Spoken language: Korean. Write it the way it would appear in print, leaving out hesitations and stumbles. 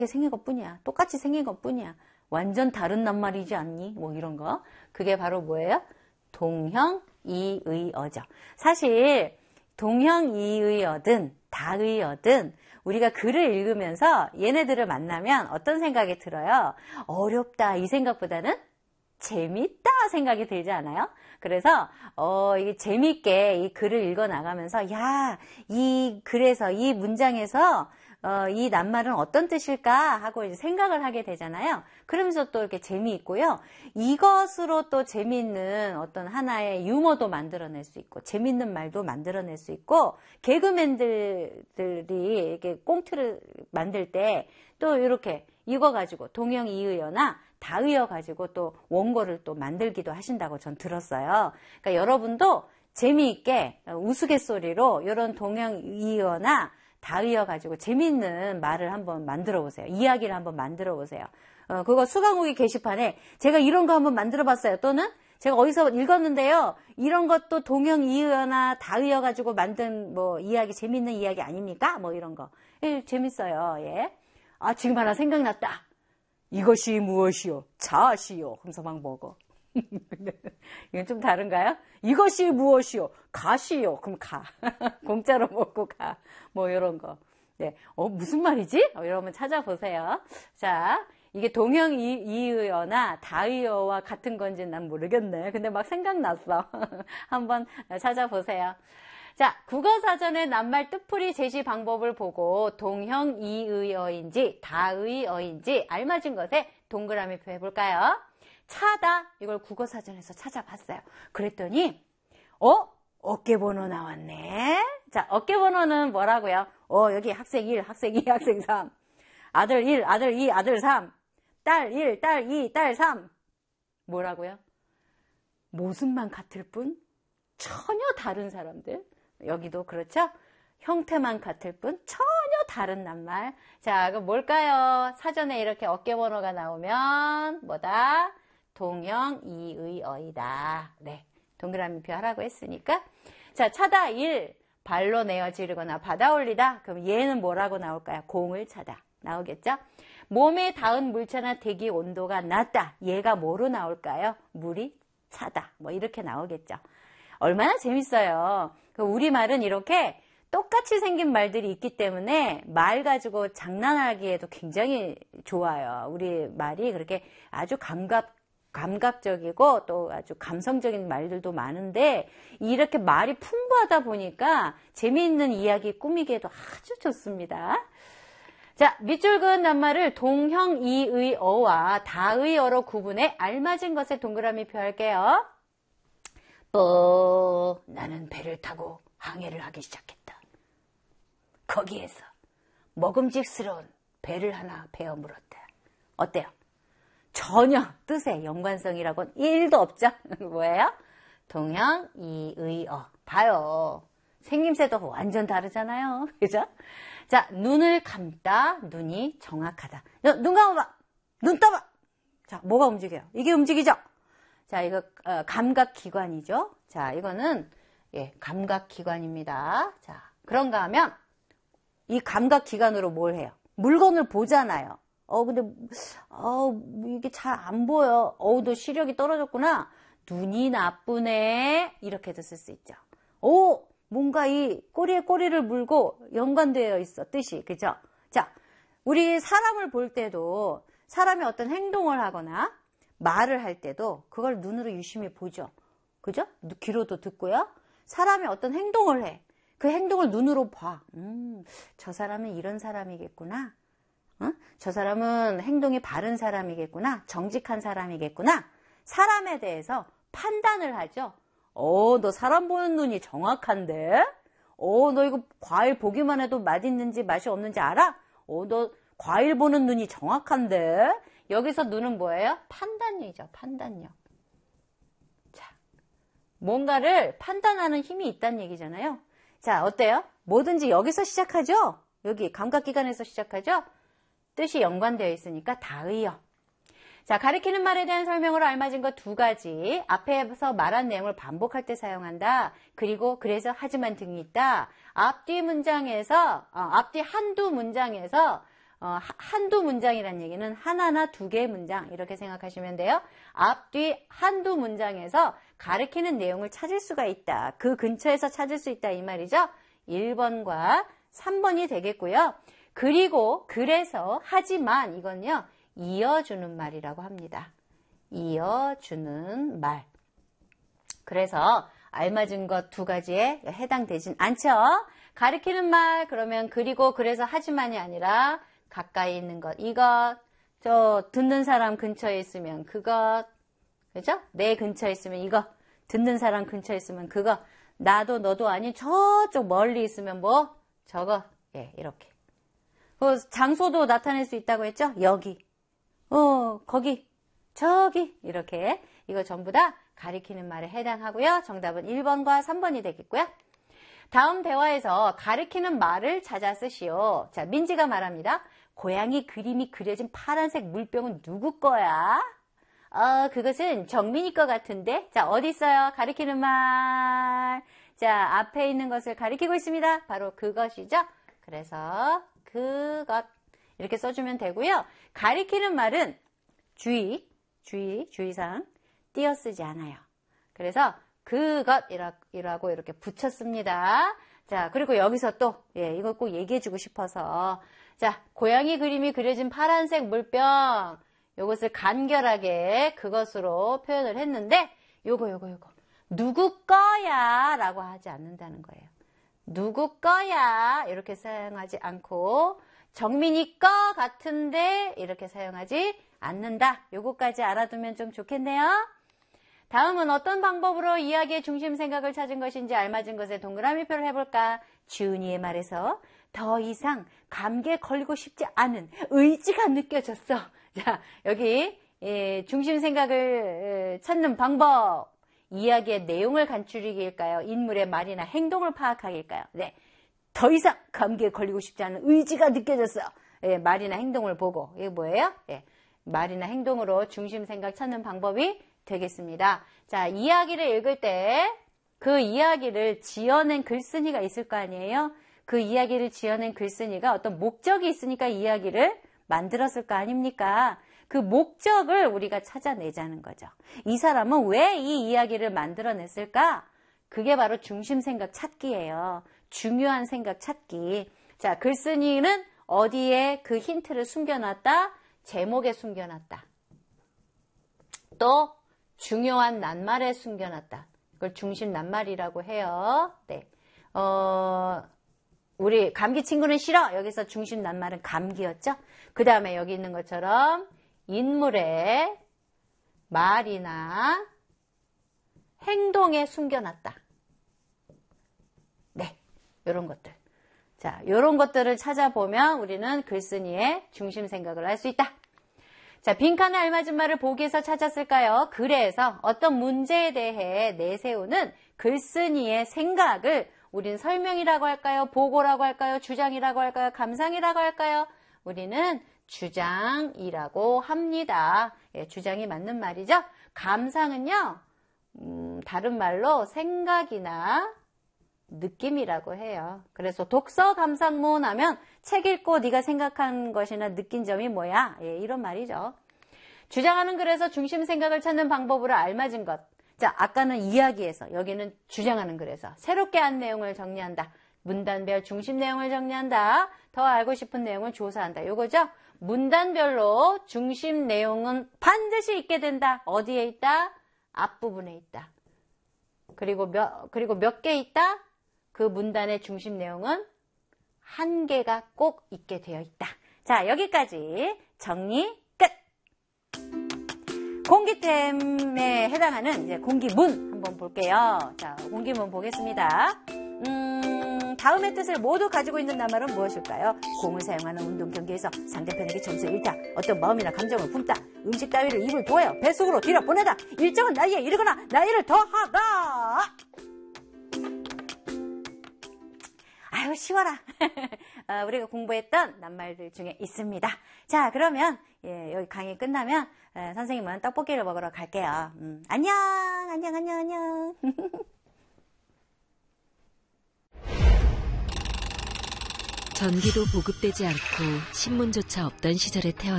생긴 것 뿐이야. 똑같이 생긴 것 뿐이야. 완전 다른 낱말이지 않니? 뭐 이런 거. 그게 바로 뭐예요? 동형이의어죠. 사실 동형이의어든 다의어든 우리가 글을 읽으면서 얘네들을 만나면 어떤 생각이 들어요? 어렵다 이 생각보다는 재밌다 생각이 들지 않아요? 그래서 이게 재밌게 이 글을 읽어 나가면서 야, 이 글에서 이 문장에서 이 낱말은 어떤 뜻일까 하고 이제 생각을 하게 되잖아요. 그러면서 또 이렇게 재미있고요. 이것으로 또 재미있는 어떤 하나의 유머도 만들어낼 수 있고 재미있는 말도 만들어낼 수 있고 개그맨들이 이렇게 꽁트를 만들 때 또 이렇게 이거 가지고 동형이의어나 다의어 가지고 또 원고를 또 만들기도 하신다고 전 들었어요. 그러니까 여러분도 재미있게 우스갯소리로 이런 동형이의어나 다의어 가지고 재미있는 말을 한번 만들어 보세요. 이야기를 한번 만들어 보세요. 그거 수강후기 게시판에 제가 이런 거 한번 만들어 봤어요. 또는 제가 어디서 읽었는데요. 이런 것도 동형이의어나 다의어 가지고 만든 뭐 이야기, 재미있는 이야기 아닙니까? 뭐 이런 거. 예, 재밌어요. 예. 아, 지금 하나 생각났다. 이것이 무엇이요? 자시요. 하면서 막 먹어. 이건 좀 다른가요? 이것이 무엇이요? 가시요. 그럼 가. 공짜로 먹고 가. 뭐 이런 거. 네. 무슨 말이지? 여러분 찾아보세요. 자, 이게 동형이의어나 다의어와 같은 건지 난 모르겠네. 근데 막 생각났어. 한번 찾아보세요. 자, 국어사전의 낱말 뜻풀이 제시 방법을 보고 동형이의어인지 다의어인지 알맞은 것에 동그라미 표 해볼까요? 차다. 이걸 국어사전에서 찾아봤어요. 그랬더니 어깨번호 나왔네. 자, 어깨번호는 뭐라고요? 여기 학생 1, 학생 2, 학생 3. 아들 1, 아들 2, 아들 3. 딸 1, 딸 2, 딸 3. 뭐라고요? 모습만 같을 뿐 전혀 다른 사람들. 여기도 그렇죠? 형태만 같을 뿐 전혀 다른 낱말. 자, 그럼 뭘까요? 사전에 이렇게 어깨번호가 나오면 뭐다? 동형이의어이다. 네, 동그라미표 하라고 했으니까. 자, 차다 1. 발로 내어 지르거나 받아 올리다. 그럼 얘는 뭐라고 나올까요? 공을 차다. 나오겠죠? 몸에 닿은 물체나 대기 온도가 낮다. 얘가 뭐로 나올까요? 물이 차다. 뭐 이렇게 나오겠죠. 얼마나 재밌어요. 우리말은 이렇게 똑같이 생긴 말들이 있기 때문에 말 가지고 장난하기에도 굉장히 좋아요. 우리 말이 그렇게 아주 감각적이고 또 아주 감성적인 말들도 많은데 이렇게 말이 풍부하다 보니까 재미있는 이야기 꾸미기에도 아주 좋습니다. 자, 밑줄 그은 낱말을 동형이의어와 다의어로 구분해 알맞은 것에 동그라미 표 할게요. 나는 배를 타고 항해를 하기 시작했다. 거기에서 먹음직스러운 배를 하나 베어 물었다. 어때요? 전혀 뜻의 연관성이라고는 1도 없죠? 뭐예요? 동형이의어. 봐요. 생김새도 완전 다르잖아요. 그죠? 자, 눈을 감다. 눈이 정확하다. 눈 감아봐. 눈 떠봐. 자, 뭐가 움직여요? 이게 움직이죠? 자, 이거 감각기관이죠. 자, 이거는 감각기관입니다. 자, 그런가 하면 이 감각기관으로 뭘 해요? 물건을 보잖아요. 근데 이게 잘 안 보여. 너 시력이 떨어졌구나. 눈이 나쁘네. 이렇게도 쓸 수 있죠. 뭔가 이 꼬리에 꼬리를 물고 연관되어 있어. 뜻이. 그죠? 자, 우리 사람을 볼 때도 사람이 어떤 행동을 하거나 말을 할 때도 그걸 눈으로 유심히 보죠. 그죠? 귀로도 듣고요. 사람이 어떤 행동을 해. 그 행동을 눈으로 봐. 저 사람은 이런 사람이겠구나. 저 사람은 행동이 바른 사람이겠구나. 정직한 사람이겠구나. 사람에 대해서 판단을 하죠. 너 사람 보는 눈이 정확한데? 너 이거 과일 보기만 해도 맛있는지 맛이 없는지 알아? 너 과일 보는 눈이 정확한데? 여기서 눈은 뭐예요? 판단력이죠. 판단력. 자, 뭔가를 판단하는 힘이 있다는 얘기잖아요. 자, 어때요? 뭐든지 여기서 시작하죠? 여기 감각기관에서 시작하죠? 뜻이 연관되어 있으니까 다의어. 자, 가리키는 말에 대한 설명으로 알맞은 것 2가지. 앞에서 말한 내용을 반복할 때 사용한다. 그리고 그래서 하지만 등이 있다. 앞뒤 문장에서 앞뒤 한두 문장에서 한두 문장이란 얘기는 하나나 두 개의 문장 이렇게 생각하시면 돼요. 앞뒤 한두 문장에서 가리키는 내용을 찾을 수가 있다. 그 근처에서 찾을 수 있다 이 말이죠. 1번과 3번이 되겠고요. 그리고 그래서 하지만 이건요. 이어주는 말이라고 합니다. 이어주는 말. 그래서 알맞은 것 두 가지에 해당되진 않죠. 가리키는 말 그러면 그리고 그래서 하지만이 아니라 가까이 있는 것 이것, 저 듣는 사람 근처에 있으면 그것, 그죠? 내 근처에 있으면 이거, 듣는 사람 근처에 있으면 그거, 나도 너도 아닌 저쪽 멀리 있으면 뭐 저거, 예, 이렇게. 장소도 나타낼 수 있다고 했죠? 여기, 거기, 저기 이렇게 이거 전부 다 가리키는 말에 해당하고요. 정답은 1번과 3번이 되겠고요. 다음 대화에서 가리키는 말을 찾아 쓰시오. 자, 민지가 말합니다. 고양이 그림이 그려진 파란색 물병은 누구 거야? 그것은 정민이 거 같은데. 자, 어디 있어요? 가리키는 말. 자, 앞에 있는 것을 가리키고 있습니다. 바로 그것이죠. 그래서 그것 이렇게 써주면 되고요. 가리키는 말은 주의사항 띄어쓰지 않아요. 그래서 그것이라고 이렇게 붙였습니다. 자, 그리고 여기서 또, 이거 꼭 얘기해주고 싶어서. 자, 고양이 그림이 그려진 파란색 물병. 요것을 간결하게 그것으로 표현을 했는데, 요거. 누구 거야? 라고 하지 않는다는 거예요. 누구 거야? 이렇게 사용하지 않고, 정민이 거 같은데, 이렇게 사용하지 않는다. 요거까지 알아두면 좀 좋겠네요. 다음은 어떤 방법으로 이야기의 중심 생각을 찾은 것인지 알맞은 것에 동그라미표를 해볼까? 주은이의 말에서 더 이상 감기에 걸리고 싶지 않은 의지가 느껴졌어. 자, 여기 중심 생각을 찾는 방법. 이야기의 내용을 간추리기일까요? 인물의 말이나 행동을 파악하기일까요? 네, 더 이상 감기에 걸리고 싶지 않은 의지가 느껴졌어. 말이나 행동을 보고. 이게 뭐예요? 말이나 행동으로 중심 생각 찾는 방법이 되겠습니다. 자, 이야기를 읽을 때 그 이야기를 지어낸 글쓴이가 있을 거 아니에요? 그 이야기를 지어낸 글쓴이가 어떤 목적이 있으니까 이야기를 만들었을 거 아닙니까? 그 목적을 우리가 찾아내자는 거죠. 이 사람은 왜 이 이야기를 만들어냈을까? 그게 바로 중심 생각 찾기예요. 중요한 생각 찾기. 자, 글쓴이는 어디에 그 힌트를 숨겨놨다? 제목에 숨겨놨다. 또 중요한 낱말에 숨겨놨다. 그걸 중심 낱말이라고 해요. 네. 우리 감기 친구는 싫어. 여기서 중심 낱말은 감기였죠. 그 다음에 여기 있는 것처럼 인물의 말이나 행동에 숨겨놨다. 네. 요런 것들. 자, 요런 것들을 찾아보면 우리는 글쓴이의 중심 생각을 할 수 있다. 자, 빈칸에 알맞은 말을 보기에서 찾았을까요? 그래서 어떤 문제에 대해 내세우는 글쓴이의 생각을 우린 설명이라고 할까요? 보고라고 할까요? 주장이라고 할까요? 감상이라고 할까요? 우리는 주장이라고 합니다. 주장이 맞는 말이죠. 감상은요, 다른 말로 생각이나 느낌이라고 해요. 그래서 독서 감상문 하면 책 읽고 네가 생각한 것이나 느낀 점이 뭐야? 이런 말이죠. 주장하는 글에서 중심 생각을 찾는 방법으로 알맞은 것. 자, 아까는 이야기에서, 여기는 주장하는 글에서 새롭게 한 내용을 정리한다. 문단별 중심 내용을 정리한다. 더 알고 싶은 내용을 조사한다. 요거죠? 문단별로 중심 내용은 반드시 있게 된다. 어디에 있다? 앞부분에 있다. 그리고 몇 개 있다? 그 문단의 중심 내용은 한 개가 꼭 있게 되어 있다. 자, 여기까지 정리 끝! 공기템에 해당하는 이제 공기문 한번 볼게요. 자, 공기문 보겠습니다. 다음의 뜻을 모두 가지고 있는 낱말은 무엇일까요? 공을 사용하는 운동 경기에서 상대편에게 점수를 잃다. 어떤 마음이나 감정을 품다. 음식 따위를 입을 부어요. 뱃속으로 뒤로 보내다. 일정한 나이에 이르거나 나이를 더하다. 아유, 쉬워라. 우리가 공부했던 낱말들 중에 있습니다. 자, 그러면 여기 강의 끝나면 선생님은 떡볶이를 먹으러 갈게요. 안녕. 전기도 보급되지 않고 신문조차 없던 시절에 태어나